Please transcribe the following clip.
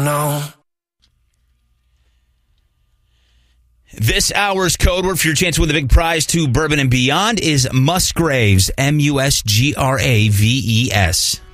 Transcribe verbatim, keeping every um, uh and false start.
know. This hour's code word for your chance to win the big prize to Bourbon and Beyond is Musgraves, M U S G R A V E S.